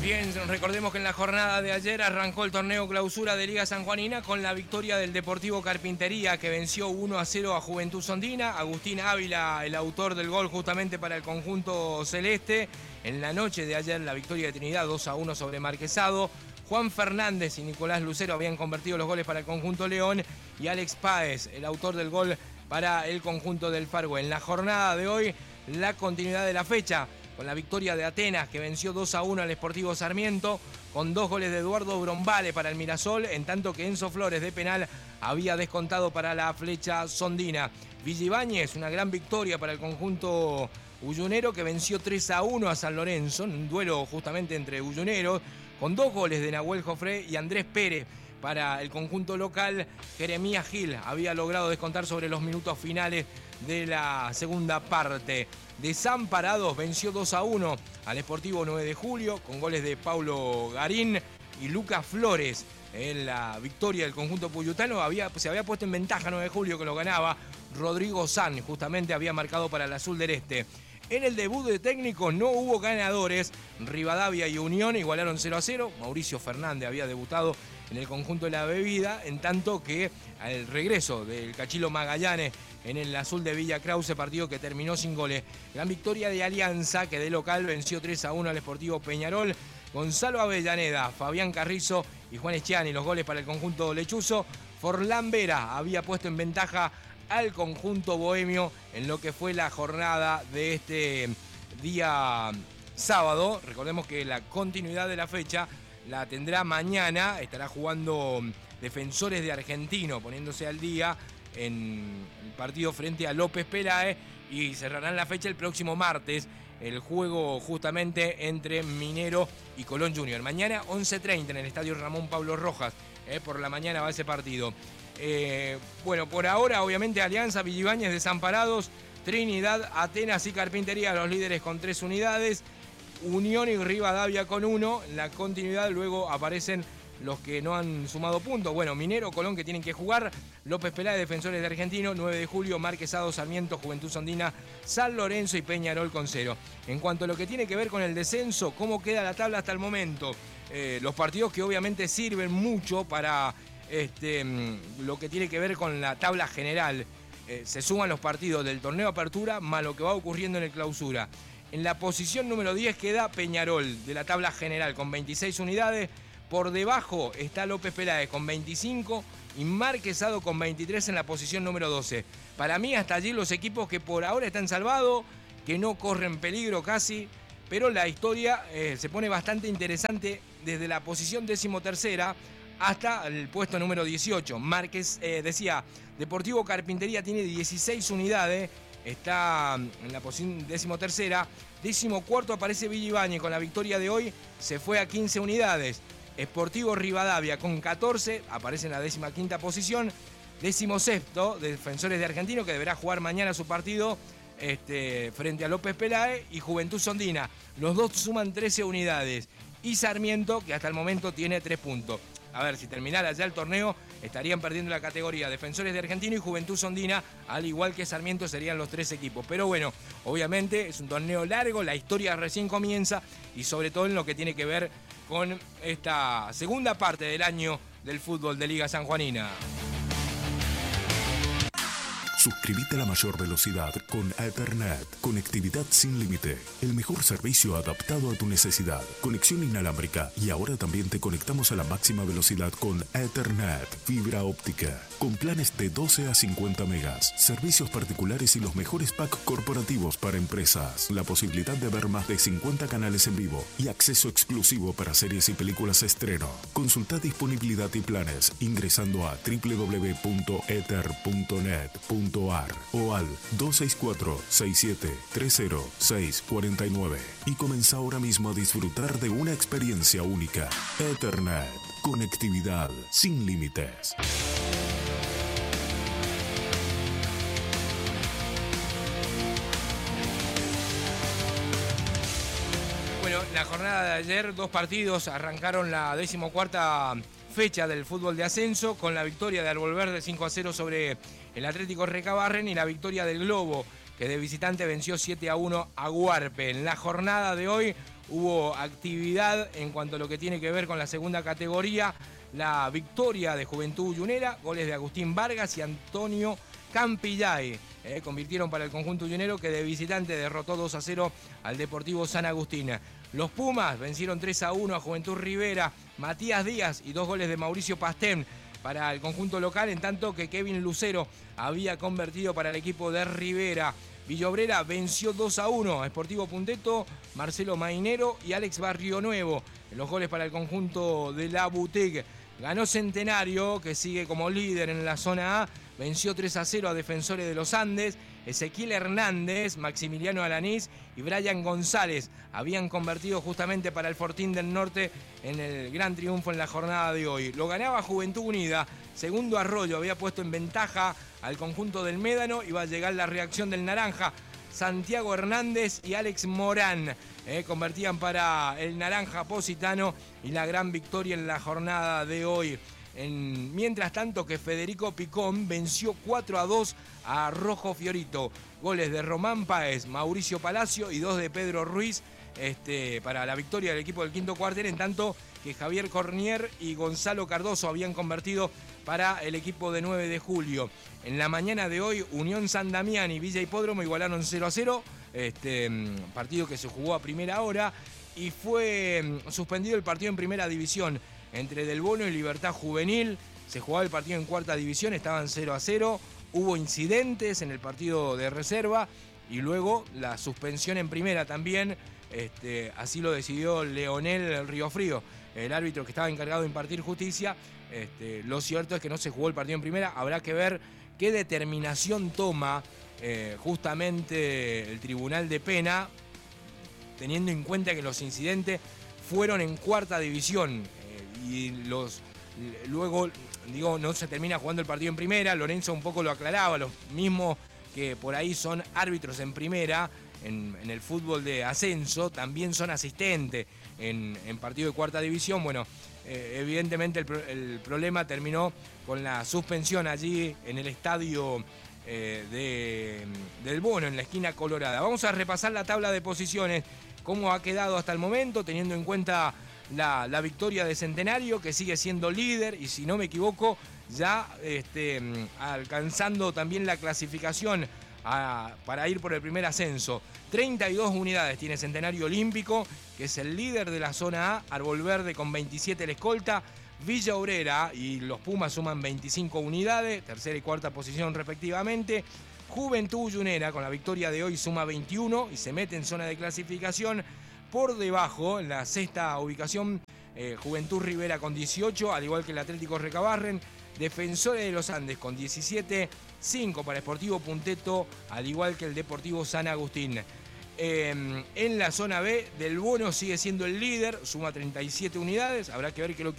Bien, recordemos que en la jornada de ayer arrancó el torneo clausura de Liga Sanjuanina con la victoria del Deportivo Carpintería, que venció 1-0 a Juventud Sondina. Agustín Ávila, el autor del gol justamente para el conjunto celeste. En la noche de ayer la victoria de Trinidad 2-1 sobre Marquesado. Juan Fernández y Nicolás Lucero habían convertido los goles para el conjunto León. Y Alex Páez, el autor del gol para el conjunto del Fargo. En la jornada de hoy, la continuidad de la fecha, con la victoria de Atenas, que venció 2-1 al Sportivo Sarmiento, con 2 goles de Eduardo Brombale para el Mirasol, en tanto que Enzo Flores de penal había descontado para la Flecha Sondina. Villa Ibáñez, una gran victoria para el conjunto uyunero, que venció 3-1 a San Lorenzo, en un duelo justamente entre uyuneros, con 2 goles de Nahuel Jofré y Andrés Pérez. Para el conjunto local, Jeremías Gil había logrado descontar sobre los minutos finales de la segunda parte. Desamparados venció 2-1 al Sportivo 9 de Julio, con goles de Paulo Garín y Lucas Flores. En la victoria del conjunto puyutano se había puesto en ventaja 9 de Julio, que lo ganaba. Rodrigo San justamente había marcado para el Azul del Este. En el debut de técnicos no hubo ganadores. Rivadavia y Unión igualaron 0-0. Mauricio Fernández había debutado en el conjunto de la Bebida, en tanto que al regreso del Cachilo Magallanes en el Azul de Villa Krause, partido que terminó sin goles. Gran victoria de Alianza, que de local venció 3-1 al Sportivo Peñarol. Gonzalo Avellaneda, Fabián Carrizo y Juan Eschiani, los goles para el conjunto lechuzo. Forlán Vera había puesto en ventaja al conjunto bohemio en lo que fue la jornada de este día sábado. Recordemos que la continuidad de la fecha la tendrá mañana. Estará jugando Defensores de Argentino, poniéndose al día en el partido frente a López Peláez, y cerrarán la fecha el próximo martes, el juego justamente entre Minero y Colón Junior. Mañana 11:30 en el estadio Ramón Pablo Rojas, por la mañana va ese partido. Bueno, por ahora obviamente Alianza, Villa Ibáñez desamparados, Trinidad, Atenas y Carpintería los líderes con 3 unidades, Unión y Rivadavia con 1. En la continuidad luego aparecen los que no han sumado puntos. Bueno, Minero, Colón, que tienen que jugar, López Peláez, Defensores de Argentino, 9 de Julio, Marquesado, Sarmiento, Juventud Sondina, San Lorenzo y Peñarol con 0. En cuanto a lo que tiene que ver con el descenso, ¿cómo queda la tabla hasta el momento? Los partidos que obviamente sirven mucho para lo que tiene que ver con la tabla general. Se suman los partidos del torneo Apertura más lo que va ocurriendo en el Clausura. En la posición número 10 queda Peñarol de la tabla general con 26 unidades. Por debajo está López Peláez con 25 y Marquesado con 23 en la posición número 12. Para mí hasta allí los equipos que por ahora están salvados, que no corren peligro casi, pero la historia se pone bastante interesante desde la posición 13ª hasta el puesto número 18. Deportivo Carpintería tiene 16 unidades, está en la posición 13ª. 14º aparece Villa Ibáñez, con la victoria de hoy se fue a 15 unidades. Sportivo Rivadavia con 14, aparece en la 15ª posición. 16º, Defensores de Argentino, que deberá jugar mañana su partido frente a López Peláez, y Juventud Sondina. Los dos suman 13 unidades. Y Sarmiento, que hasta el momento tiene 3 puntos. A ver, si terminara ya el torneo, estarían perdiendo la categoría. Defensores de Argentino y Juventud Sondina, al igual que Sarmiento, serían los 3 equipos. Pero bueno, obviamente es un torneo largo, la historia recién comienza, y sobre todo en lo que tiene que ver con esta segunda parte del año del fútbol de Liga Sanjuanina. Suscríbete a la mayor velocidad con Ethernet. Conectividad sin límite. El mejor servicio adaptado a tu necesidad. Conexión inalámbrica. Y ahora también te conectamos a la máxima velocidad con Ethernet. Fibra óptica. Con planes de 12 a 50 megas. Servicios particulares y los mejores packs corporativos para empresas. La posibilidad de ver más de 50 canales en vivo. Y acceso exclusivo para series y películas estreno. Consulta disponibilidad y planes ingresando a www.ether.net.ar o al 264-6730-649 y comienza ahora mismo a disfrutar de una experiencia única. Ethernet, conectividad sin límites. Bueno, la jornada de ayer, 2 partidos arrancaron la 14ª fecha del fútbol de ascenso, con la victoria de Árbol Verde 5-0 sobre el Atlético Recabarren, y la victoria del Globo, que de visitante venció 7-1 a Guarpe. En la jornada de hoy hubo actividad en cuanto a lo que tiene que ver con la segunda categoría. La victoria de Juventud Uyunera, goles de Agustín Vargas y Antonio Campillay. Convirtieron para el conjunto uyunero, que de visitante derrotó 2-0 al Deportivo San Agustín. Los Pumas vencieron 3-1 a Juventud Rivera. Matías Díaz y 2 goles de Mauricio Pastén para el conjunto local, en tanto que Kevin Lucero había convertido para el equipo de Rivera. Villa Obrera venció 2-1 a Sportivo Punteto, Marcelo Mainero y Alex Barrio Nuevo. Los goles para el conjunto de la Boutique. Ganó Centenario, que sigue como líder en la zona A. Venció 3-0 a Defensores de los Andes. Ezequiel Hernández, Maximiliano Alanís y Brian González habían convertido justamente para el Fortín del Norte en el gran triunfo en la jornada de hoy. Lo ganaba Juventud Unida. Segundo Arroyo había puesto en ventaja al conjunto del Médano. Iba a llegar la reacción del Naranja. Santiago Hernández y Alex Morán convertían para el Naranja Positano, y la gran victoria en la jornada de hoy. Mientras tanto que Federico Picón venció 4-2 a Rojo Fiorito. Goles de Román Páez, Mauricio Palacio y 2 de Pedro Ruiz para la victoria del equipo del quinto cuartel, en tanto que Javier Cornier y Gonzalo Cardoso habían convertido para el equipo de 9 de julio. En la mañana de hoy, Unión San Damián y Villa Hipódromo igualaron 0-0, partido que se jugó a primera hora, y fue suspendido el partido en primera división entre Del Bono y Libertad Juvenil. Se jugaba el partido en cuarta división, estaban 0-0, hubo incidentes en el partido de reserva y luego la suspensión en primera también. Así lo decidió Leonel Riofrío, el árbitro que estaba encargado de impartir justicia. Lo cierto es que no se jugó el partido en primera. Habrá que ver qué determinación toma justamente el Tribunal de Pena, teniendo en cuenta que los incidentes fueron en cuarta división y luego no se termina jugando el partido en primera. Lorenzo un poco lo aclaraba, los mismos que por ahí son árbitros en primera, en el fútbol de ascenso, también son asistentes en partido de cuarta división. Bueno, evidentemente el problema terminó con la suspensión allí en el estadio del Bono, en la esquina colorada. Vamos a repasar la tabla de posiciones, cómo ha quedado hasta el momento, teniendo en cuenta la victoria de Centenario, que sigue siendo líder y, si no me equivoco, ya alcanzando también la clasificación para ir por el primer ascenso. 32 unidades tiene Centenario Olímpico, que es el líder de la zona A. Árbol Verde con 27 la escolta. Villa Obrera y los Pumas suman 25 unidades, tercera y cuarta posición respectivamente. Juventud Uyunera, con la victoria de hoy, suma 21 y se mete en zona de clasificación. Por debajo, en la sexta ubicación, Juventud Rivera con 18, al igual que el Atlético Recabarren. Defensores de los Andes con 17, 5 para Sportivo Punteto, al igual que el Deportivo San Agustín. En la zona B, Del Bono sigue siendo el líder, suma 37 unidades. Habrá que ver qué es lo